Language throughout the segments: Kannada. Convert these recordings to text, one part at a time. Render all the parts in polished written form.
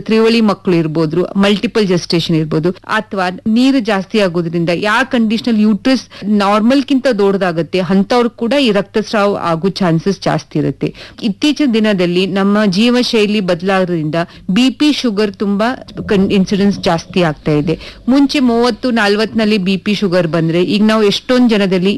ತ್ರಿವಳಿ ಮಕ್ಕಳು ಇರ್ಬೋದು, ಮಲ್ಟಿಪಲ್ ಜೆಸ್ಟೇಷನ್ ಇರ್ಬೋದು, ಅಥವಾ ನೀರು ಜಾಸ್ತಿ ಆಗೋದ್ರಿಂದ ಯಾವ ಕಂಡೀಷನ್ ಯೂಟ್ರಸ್ ನಾರ್ಮಲ್ ಕಿಂತ ದೊಡ್ಡದಾಗುತ್ತೆ ಅಂತವ್ರು ಕೂಡ ಈ ರಕ್ತಸ್ರಾವ ಆಗೋ ಚಾನ್ಸಸ್ ಜಾಸ್ತಿ ಇರುತ್ತೆ. ಇತ್ತೀಚಿನ ದಿನದಲ್ಲಿ ನಮ್ಮ ಜೀವ ಶೈಲಿ ಬದಲಾಗೋದ್ರಿಂದ BP ಶುಗರ್ ತುಂಬಾ ಇನ್ಸಿಡೆನ್ಸ್ ಜಾಸ್ತಿ ಆಗ್ತಾ ಇದೆ. ಮುಂಚೆ 30-40 BP ಶುಗರ್ ಬಂದ್ರೆ ಈಗ ನಾವು ಎಷ್ಟೊಂದು ಜನದಲ್ಲಿ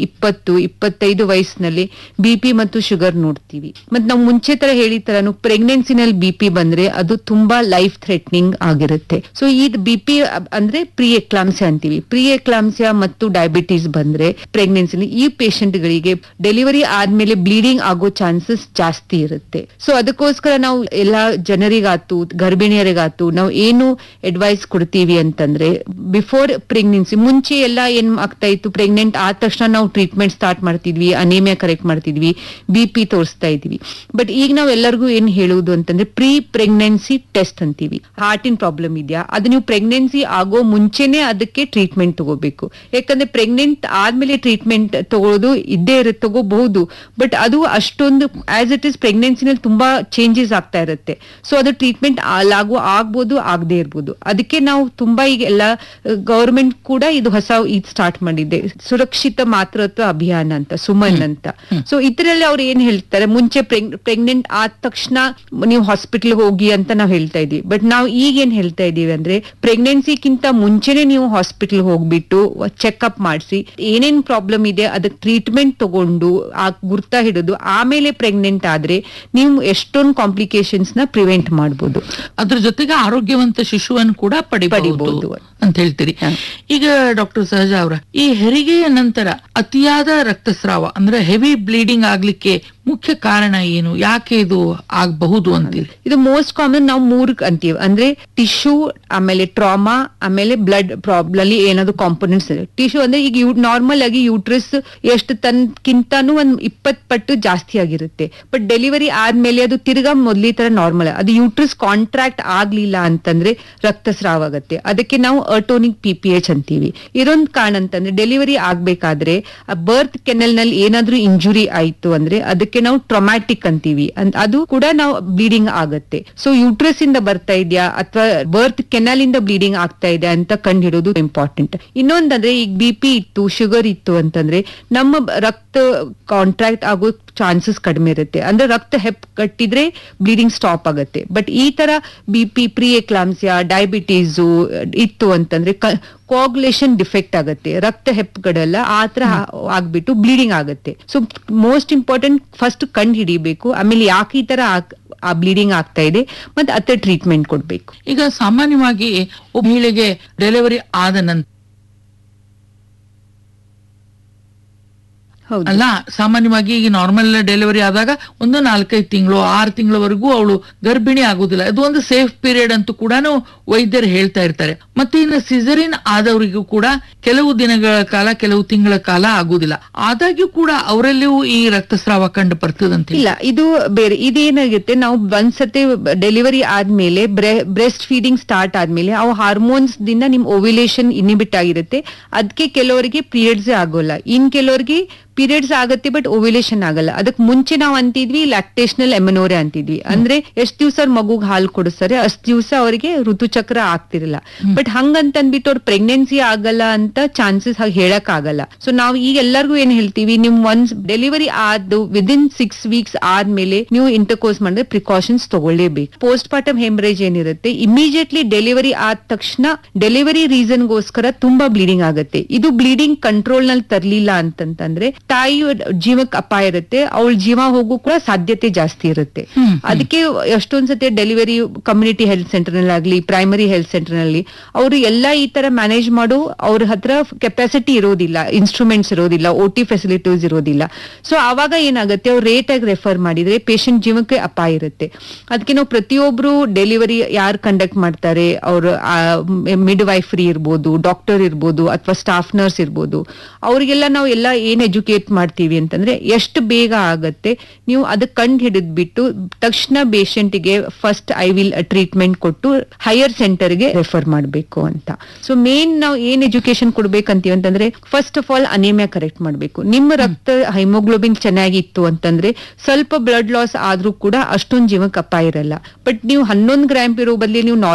20-25 ವಯಸ್ಸಿನಲ್ಲಿ BP ಮತ್ತು ಶುಗರ್ ನೋಡ್ತೀವಿ. ಮತ್ತೆ ನಾವು ಮುಂಚೆ ತರ ಹೇಳಿತರನು ಪ್ರೆಗ್ನೆನ್ಸಿನಲ್ಲಿ BP ಬಂದ್ರೆ ಅದು ತುಂಬಾ ಲೈಫ್ ಥ್ರೆಟ್ನಿಂಗ್ ಆಗಿರುತ್ತೆ. ಸೊ ಈ BP ಅಂದ್ರೆ ಪ್ರೀ ಎಕ್ಲಾಂಪ್ಸಿಯಾ ಅಂತೀವಿ. ಪ್ರೀ ಎಕ್ಲಾಂಪ್ಸಿಯಾ ಮತ್ತು ಡಯಾಬಿಟೀಸ್ ಬಂದ್ರೆ ಪ್ರೆಗ್ನೆನ್ಸಿ ಈ ಪೇಷಂಟ್ ಗಳಿಗೆ ಡೆಲಿವರಿ ಆದ್ಮೇಲೆ ಬ್ಲೀಡಿಂಗ್ ಆಗೋ ಚಾನ್ಸಸ್ ಜಾಸ್ತಿ ಇರುತ್ತೆ. ಸೊ ಅದಕ್ಕೋಸ್ಕರ ನಾವು ಎಲ್ಲಾ ಜನರಿಗಾತು ಗರ್ಭಿಣಿಯರಿಗಾತು ನಾವು ಏನು ಅಡ್ವೈಸ್ ಕೊಡ್ತೀವಿ ಅಂತಂದ್ರೆ ಬಿಫೋರ್ ಪ್ರೆಗ್ನೆನ್ಸಿ ಮುಂಚೆ ಎಲ್ಲ ಏನ್ ಆಗ್ತಾ ಇತ್ತು, ಪ್ರೆಗ್ನೆಂಟ್ ಆದ ತಕ್ಷಣ ನಾವು ಟ್ರೀಟ್ಮೆಂಟ್ ಸ್ಟಾರ್ಟ್ ಮಾಡ್ತಿದ್ವಿ, ಅನೇಮಿಯಾ ಕರೆಕ್ಟ್ ಮಾಡ್ತಿದ್ವಿ, BP ತೋರಿಸ್ತಾ ಇದ್ವಿ. ಬಟ್ ಈಗ ನಾವ್ ಎಲ್ಲರಿಗೂ ಏನ್ ಹೇಳುವುದು ಅಂತಂದ್ರೆ ಪ್ರೀ ಪ್ರೆಗ್ನೆನ್ಸಿ ಟೆಸ್ಟ್ ಅಂತೀವಿ. ಹಾರ್ಟಿನ ಪ್ರಾಬ್ಲಮ್ ಇದೆಯಾ, ಅದು ನೀವು ಪ್ರೆಗ್ನೆನ್ಸಿ ಆಗೋ ಮುಂಚೆನೆ ಅದಕ್ಕೆ ಟ್ರೀಟ್ಮೆಂಟ್ ತಗೋಬೇಕು. ಯಾಕಂದ್ರೆ ಪ್ರೆಗ್ನೆಂಟ್ ಆದ್ಮೇಲೆ ಟ್ರೀಟ್ಮೆಂಟ್ ತಗೊಳ್ಳೋದು ತಗೋಬಹುದು, ಬಟ್ ಅದು ಅಷ್ಟೊಂದು ಆಸ್ ಇಟ್ ಇಸ್ ಪ್ರೆಗ್ನೆನ್ಸಿನಲ್ಲಿ ತುಂಬಾ ಚೇಂಜಸ್ ಆಗ್ತಾ ಇರುತ್ತೆ. ಸೊ ಅದು ಟ್ರೀಟ್ಮೆಂಟ್ ಆಗ್ಬೋದು ಆಗದೆ ಇರ್ಬೋದು. ಅದಕ್ಕೆ ನಾವು ತುಂಬಾ ಈಗ ಎಲ್ಲ ಗವರ್ಮೆಂಟ್ ಕೂಡ ಇದು ಹೊಸ ಸ್ಟಾರ್ಟ್ ಮಾಡಿದೆ, ಸುರಕ್ಷಿತ ಮಾತೃತ್ವ ಅಭಿಯಾನ ಅಂತ, ಸುಮನ್ ಅಂತ. ಸೊ ಇದರಲ್ಲಿ ಅವ್ರು ಏನ್ ಹೇಳ್ತಾರೆ, ಮುಂಚೆ ಪ್ರೆಗ್ನೆಂಟ್ ಆದ ತಕ್ಷಣ ನೀವು ಹಾಸ್ಪಿಟಲ್ ಹೋಗಿ ಅಂತ ನಾವು ಹೇಳ್ತಾ ಇದೀವಿ. ಬಟ್ ನಾವು ಈಗ ಏನ್ ಹೇಳ್ತಾ ಇದೀವಿ ಅಂದ್ರೆ ಪ್ರೆಗ್ನೆನ್ಸಿಗಿಂತ ಮುಂಚೆನೆ ನೀವು ಹಾಸ್ಪಿಟಲ್ ಹೋಗ್ಬಿಟ್ಟು ಚೆಕ್ಅಪ್ ಮಾಡಿಸಿ ಏನೇನ್ ಪ್ರಾಬ್ಲಮ್ ಇದೆ ಅದಕ್ಕೆ ಟ್ರೀಟ್ಮೆಂಟ್ ತಗೊಂಡು ಆ ಗುರ್ತ ಹಿಡಿದು ಆಮೇಲೆ ಪ್ರೆಗ್ನೆಂಟ್ ಆದ್ರೆ ನೀವು ಎಷ್ಟೊಂದು ಕಾಂಪ್ಲಿಕೇಶನ್ಸ್ ನ ಪ್ರಿವೆಂಟ್ ಮಾಡಬಹುದು. ಅದ್ರ ಜೊತೆಗೆ ಆರೋಗ್ಯವಂತ ಶಿಶುವನ್ನು ಕೂಡ ಪಡಿಬಹುದು ಅಂತ ಹೇಳ್ತೀರಿ. ಈಗ ಡಾಕ್ಟರ್ ಸಹಜ ಅವರ, ಈ ಹೆರಿಗೆಯ ನಂತರ ಅತಿಯಾದ ರಕ್ತಸ್ರಾವ ಅಂದ್ರೆ ಹೆವಿ ಬ್ಲೀಡಿಂಗ್ ಆಗ್ಲಿಕ್ಕೆ ಮುಖ್ಯ ಕಾರಣ ಏನು, ಯಾಕೆ ಇದು ಆಗಬಹುದು ಅಂತೀರಿ? ಇದು ಮೋಸ್ಟ್ ಕಾಮನ್ ನಾವು 3 ಅಂತೀವಿ, ಅಂದ್ರೆ ಟಿಶ್ಯೂ, ಆಮೇಲೆ ಟ್ರಾಮಾ, ಆಮೇಲೆ ಬ್ಲಡ್ ಪ್ರಾಬ್ಲಮ್ ಏನಾದ್ರು ಕಾಂಪೋನೆಂಟ್ಸ್ ಇದೆ. ಟಿಶ್ಯೂ ಅಂದ್ರೆ ಈಗ ನಾರ್ಮಲ್ ಆಗಿ ಯೂಟ್ರಸ್ ಎಷ್ಟು ತನ್ಕಿಂತಾನು 20 ಪಟ್ಟು ಜಾಸ್ತಿ ಆಗಿರುತ್ತೆ. ಬಟ್ ಡೆಲಿವರಿ ಆದ್ಮೇಲೆ ಅದು ತಿರ್ಗಾ ಮೊದ್ಲಿ ತರ ನಾರ್ಮಲ್, ಅದು ಯೂಟ್ರಸ್ ಕಾಂಟ್ರಾಕ್ಟ್ ಆಗ್ಲಿಲ್ಲ ಅಂತಂದ್ರೆ ರಕ್ತಸ್ರಾವ ಆಗುತ್ತೆ. ಅದಕ್ಕೆ ನಾವು ಅಟೋನಿಕ್ PPH ಅಂತೀವಿ. ಇದೊಂದು ಕಾರಣ ಅಂತಂದ್ರೆ ಡೆಲಿವರಿ ಆಗ್ಬೇಕಾದ್ರೆ ಬರ್ತ್ ಕೆನಲ್ ನಲ್ಲಿ ಏನಾದ್ರೂ ಇಂಜುರಿ ಆಯ್ತು ಅಂದ್ರೆ ಅದಕ್ಕೆ ನಾವು ಟ್ರಾಮ್ಯಾಟಿಕ್ ಅಂತೀವಿ, ಅದು ಕೂಡ ನಾವು ಬ್ಲೀಡಿಂಗ್ ಆಗತ್ತೆ. ಸೊ ಯೂಟ್ರಸ್ ಇಂದ ಬರ್ತಾ ಇದೆಯಾ ಅಥವಾ ಬರ್ತ್ ಕೆನಲ್ ಇಂದ ಬ್ಲೀಡಿಂಗ್ ಆಗ್ತಾ ಇದೆ ಅಂತ ಕಂಡು ಹಿಡೋದು ಇಂಪಾರ್ಟೆಂಟ್. ಇನ್ನೊಂದಂದ್ರೆ ಈಗ BP ಇತ್ತು, ಶುಗರ್ ಇತ್ತು ಅಂತಂದ್ರೆ ನಮ್ಮ ರಕ್ತ ಕಾಂಟ್ರಾಕ್ಟ್ ಆಗೋ ಚಾನ್ಸಸ್ ಕಡಿಮೆ ಇರುತ್ತೆ, ಅಂದ್ರೆ ರಕ್ತ ಕಟ್ಟಿದ್ರೆ ಬ್ಲೀಡಿಂಗ್ ಸ್ಟಾಪ್ ಆಗುತ್ತೆ. ಬಟ್ ಈ ತರ BP, ಪ್ರೀ ಎಕ್ಲಾಂಪ್ಸಿಯಾ, ಡಯಾಬಿಟೀಸ್ ಇತ್ತು ಅಂತಂದ್ರೆ ಕೋಗುಲೇಷನ್ ಡಿಫೆಕ್ಟ್ ಆಗುತ್ತೆ, ರಕ್ತ ಹೆಪ್ಪುಗಳೆಲ್ಲ ಆ ತರ ಆಗ್ಬಿಟ್ಟು ಬ್ಲೀಡಿಂಗ್ ಆಗುತ್ತೆ. ಸೊ ಮೋಸ್ಟ್ ಇಂಪಾರ್ಟೆಂಟ್ ಫಸ್ಟ್ ಕಂಡು ಹಿಡಿಬೇಕು, ಆಮೇಲೆ ಯಾಕೆ ಈ ತರ ಆ ಬ್ಲೀಡಿಂಗ್ ಆಗ್ತಾ ಇದೆ ಮತ್ತೆ ಅತ್ತ ಟ್ರೀಟ್ಮೆಂಟ್ ಕೊಡ್ಬೇಕು. ಈಗ ಸಾಮಾನ್ಯವಾಗಿ ಒಬ್ಬ ಮಹಿಳೆಗೆ ಡೆಲಿವರಿ ಆದ ನಂತರ ಅಲ್ಲ, ಸಾಮಾನ್ಯವಾಗಿ ಈಗ ನಾರ್ಮಲ್ ಡೆಲಿವರಿ ಆದಾಗ 4-5 ತಿಂಗಳು 6 ತಿಂಗಳವರೆಗೂ ಅವಳು ಗರ್ಭಿಣಿ ಆಗುದಿಲ್ಲ. ಇದು ಒಂದು ಸೇಫ್ ಪೀರಿಯಡ್ ಅಂತೂ ಕೂಡ ವೈದ್ಯರು ಹೇಳ್ತಾ ಇರ್ತಾರೆ. ಮತ್ತೆ ಇನ್ನು ಸಿಸರಿನ್ ಆದವರಿಗೂ ಕೂಡ ಕೆಲವು ದಿನಗಳ ಕಾಲ, ಕೆಲವು ತಿಂಗಳ ಕಾಲ ಆಗುದಿಲ್ಲ, ಆದಾಗ್ಯೂ ಕೂಡ ಅವರಲ್ಲಿಯೂ ಈ ರಕ್ತಸ್ರಾವ ಕಂಡು ಬರ್ತದಂತೆ. ಇಲ್ಲ, ಇದು ಬೇರೆ. ಇದೇನಾಗುತ್ತೆ, ನಾವು ಒಂದ್ಸತಿ ಡೆಲಿವರಿ ಆದ್ಮೇಲೆ ಬ್ರೆಸ್ಟ್ ಫೀಡಿಂಗ್ ಸ್ಟಾರ್ಟ್ ಆದ್ಮೇಲೆ ಅವು ಹಾರ್ಮೋನ್ಸ್ ದಿಂದ ನಿಮ್ ಓವ್ಯುಲೇಷನ್ ಇನ್ಹಿಬಿಟ್ ಆಗಿರುತ್ತೆ. ಅದಕ್ಕೆ ಕೆಲವರಿಗೆ ಪೀರಿಯಡ್ಸ್ ಆಗೋಲ್ಲ, ಕೆಲವರಿಗೆ ಪೀರಿಯಡ್ಸ್ ಆಗತ್ತೆ ಬಟ್ ಓವ್ಯುಲೇಷನ್ ಆಗಲ್ಲ. ಅದಕ್ಕೆ ಮುಂಚೆ ನಾವು ಅಂತಿದ್ವಿ ಲ್ಯಾಕ್ಟೇಷನಲ್ ಎಮನೋರಿಯಾ ಅಂತಿದ್ವಿ, ಅಂದ್ರೆ ಎಷ್ಟ್ ದಿವಸ ಮಗುಗ್ ಹಾಲು ಕೊಡಿಸ್ತಾರೆ ಅಷ್ಟ್ ದಿವಸ ಅವರಿಗೆ ಋತುಚಕ್ರ ಆಗ್ತಿರಲ್ಲ. ಬಟ್ ಹಂಗಂತಂದ್ಬಿಟ್ಟು ಅವ್ರ ಪ್ರೆಗ್ನೆನ್ಸಿ ಆಗಲ್ಲ ಅಂತ ಚಾನ್ಸಸ್ ಹಾಗೆ ಹೇಳಕ್ ಆಗಲ್ಲ. ಸೊ ನಾವು ಈಗ ಎಲ್ಲರಿಗೂ ಏನ್ ಹೇಳ್ತೀವಿ, ನಿಮ್ ಒನ್ಸ್ ಡೆಲಿವರಿ ಆದ್ದು ವಿದಿನ್ 6 ವೀಕ್ಸ್ ಆದ್ಮೇಲೆ ನೀವು ಇಂಟರ್ಕೋರ್ಸ್ ಮಾಡಿದ್ರೆ ಪ್ರಿಕಾಷನ್ಸ್ ತಗೊಳ್ಳೇಬೇಕು. ಪೋಸ್ಟ್ ಪಾರ್ಟಮ್ ಹೆಮರೇಜ್ ಏನಿರುತ್ತೆ, ಇಮಿಡಿಯೇಟ್ಲಿ ಡೆಲಿವರಿ ಆದ ತಕ್ಷಣ ಡೆಲಿವರಿ ರೀಸನ್ ಗೋಸ್ಕರ ತುಂಬಾ ಬ್ಲೀಡಿಂಗ್ ಆಗುತ್ತೆ. ಇದು ಬ್ಲೀಡಿಂಗ್ ಕಂಟ್ರೋಲ್ ನಲ್ಲಿ ತರ್ಲಿಲ್ಲ ಅಂತಂತಂದ್ರೆ ತಾಯಿಯ ಜೀವಕ್ಕೆ ಅಪಾಯ ಇರುತ್ತೆ, ಅವಳ ಜೀವ ಹೋಗೋ ಕೂಡ ಸಾಧ್ಯತೆ ಜಾಸ್ತಿ ಇರುತ್ತೆ. ಅದಕ್ಕೆ ಎಷ್ಟೊಂದ್ಸತಿ ಡೆಲಿವರಿ ಕಮ್ಯುನಿಟಿ ಹೆಲ್ತ್ ಸೆಂಟರ್ ನಲ್ಲಿ ಆಗ್ಲಿ, ಪ್ರೈಮರಿ ಹೆಲ್ತ್ ಸೆಂಟರ್ ನಲ್ಲಿ ಅವರು ಎಲ್ಲಾ ಈ ತರ ಮ್ಯಾನೇಜ್ ಮಾಡೋ ಅವ್ರ ಹತ್ರ ಕೆಪಾಸಿಟಿ ಇರೋದಿಲ್ಲ, ಇನ್ಸ್ಟ್ರೂಮೆಂಟ್ಸ್ ಇರೋದಿಲ್ಲ, OT ಫೆಸಿಲಿಟೀಸ್ ಇರೋದಿಲ್ಲ. ಸೊ ಅವಾಗ ಏನಾಗುತ್ತೆ, ಅವ್ರು ರೇಟ್ ಆಗಿ ರೆಫರ್ ಮಾಡಿದ್ರೆ ಪೇಷಂಟ್ ಜೀವಕ್ಕೆ ಅಪಾಯ ಇರುತ್ತೆ. ಅದಕ್ಕೆ ನಾವು ಪ್ರತಿಯೊಬ್ರು ಡೆಲಿವರಿ ಯಾರು ಕಂಡಕ್ಟ್ ಮಾಡ್ತಾರೆ, ಅವರು ಮಿಡ್ ವೈಫ್ರಿ ಇರ್ಬೋದು, ಡಾಕ್ಟರ್ ಇರ್ಬೋದು, ಅಥವಾ ಸ್ಟಾಫ್ ನರ್ಸ್ ಇರ್ಬೋದು, ಅವ್ರಿಗೆಲ್ಲ ನಾವು ಎಲ್ಲ ಏನ್ ಎಜುಕೇಟ್ ಮಾಡ್ತೀವಿ ಅಂತಂದ್ರೆ ಎಷ್ಟು ಬೇಗ ಆಗತ್ತೆ ನೀವು ಅದಕ್ಕೆ ಕಂಡು ಹಿಡಿದ್ಬಿಟ್ಟು ತಕ್ಷಣ ಪೇಷಂಟ್ಗೆ ಫಸ್ಟ್ IVL ಟ್ರೀಟ್ಮೆಂಟ್ ಕೊಟ್ಟು ಹೈಯರ್ ಸೆಂಟರ್ಗೆ ರೆಫರ್ ಮಾಡಬೇಕು ಅಂತ. ಸೊ ಮೇನ್ ನಾವು ಏನ್ ಎಜುಕೇಶನ್ ಕೊಡ್ಬೇಕಂತೀವಿ ಅಂತಂದ್ರೆ first of all anaemia correct ಮಾಡಬೇಕು. ನಿಮ್ಮ ರಕ್ತ ಹೈಮೋಗ್ಲೋಬಿನ್ ಚೆನ್ನಾಗಿತ್ತು ಅಂತಂದ್ರೆ ಸ್ವಲ್ಪ ಬ್ಲಡ್ ಲಾಸ್ ಆದ್ರೂ ಕೂಡ ಅಷ್ಟೊಂದು ಜೀವಕ್ಕೆ ಅಪಾಯ ಇರಲ್ಲ. ಬಟ್ ನೀವು 11 ಗ್ರಾಮ್ ಇರೋ ಬದಲಿ ನೀವು